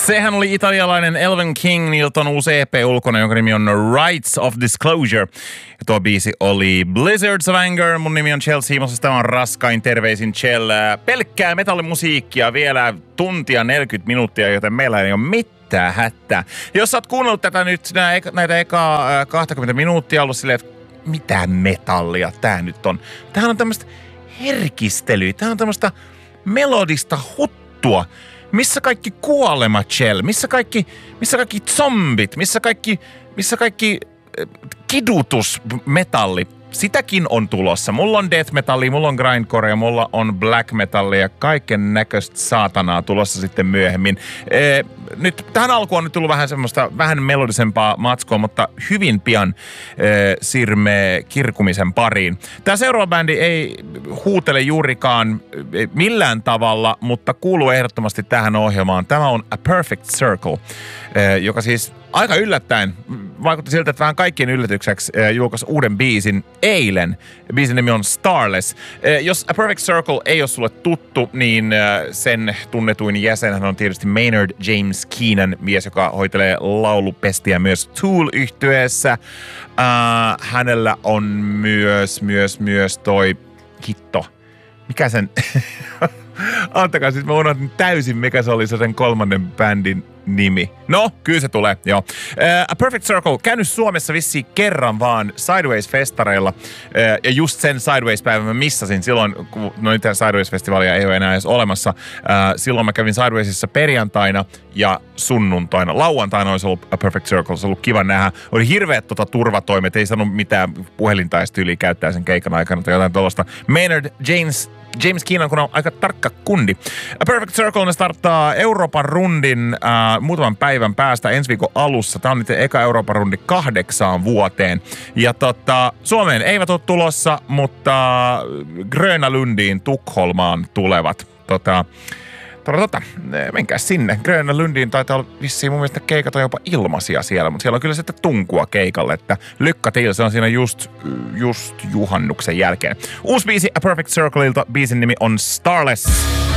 Sehän oli italialainen Elven King, niiltä on uusi EP ulkona, jonka nimi on Rights of Disclosure. Ja tuo biisi oli Blizzards of Anger. Mun nimi on Chelsea Imosas, tämä on Raskain terveisin Chell. Pelkkää metallimusiikkia vielä tuntia 40 minuuttia, joten meillä ei ole mitään hätää. Jos sä oot kuunnellut tätä nyt näitä ekaa 20 minuuttia, ollut silleen, että mitä metallia tää nyt on. Tämähän on tämmöistä herkistelyä, tää on tämmöistä melodista huttua. Missä kaikki kuolema, Chell? Missä kaikki zombit? Missä kaikki kidutusmetalli? Sitäkin on tulossa. Mulla on death metallia, mulla on grindcore, mulla on black metallia ja kaiken näköistä saatanaa tulossa sitten myöhemmin. Nyt tähän alkuun on nyt tullut vähän melodisempaa matskoa, mutta hyvin pian siirrymme kirkumisen pariin. Tämä seuraava bändi ei huutele juurikaan millään tavalla, mutta kuuluu ehdottomasti tähän ohjelmaan. Tämä on A Perfect Circle, joka siis aika yllättäen, vaikutti siltä, että vähän kaikkien yllätykseksi julkaisi uuden biisin eilen. Biisin nimi on Starless. Jos A Perfect Circle ei ole sulle tuttu, niin sen tunnetuin jäsenhän on tietysti Maynard James Keenan, mies, joka hoitelee laulupestiä myös Tool-yhtyeessä. Hänellä on myös toi hitto. Mikä sen... Antakaa, siis mä unohdin täysin, mikä se oli sen kolmannen bändin nimi. No, kyllä se tulee, joo. A Perfect Circle, käynyt Suomessa vissiin kerran vaan Sideways-festareilla. Ja just sen Sideways-päivän mä missasin silloin, kun niitä Sideways-festivaalia ei ole enää edes olemassa. Silloin mä kävin Sidewaysissa perjantaina ja sunnuntaina. Lauantaina olisi ollut A Perfect Circle, olisi ollut kiva nähdä. Oli hirveät turvatoimet, ei sanonut mitään puhelinta edes tyyliä käyttää sen keikan aikana tai jotain tuollaista. Maynard James Keenan, kun on aika tarkka kundi. A Perfect Circle, ne starttaa Euroopan rundin muutaman päivän päästä ensi viikon alussa. Tämä on nyt eka Euroopan rundi 8 vuoteen. Ja Suomeen eivät ole tulossa, mutta Gröna Lundiin Tukholmaan tulevat. Menkää sinne. Gröna Lundiin taitaa olla vissiin mun mielestä keikat on jopa ilmaisia siellä, mutta siellä on kyllä sitten tunkua keikalle, että lykkä til, se on siinä just juhannuksen jälkeen. Uusi biisi A Perfect Circleilta, biisin nimi on Starless.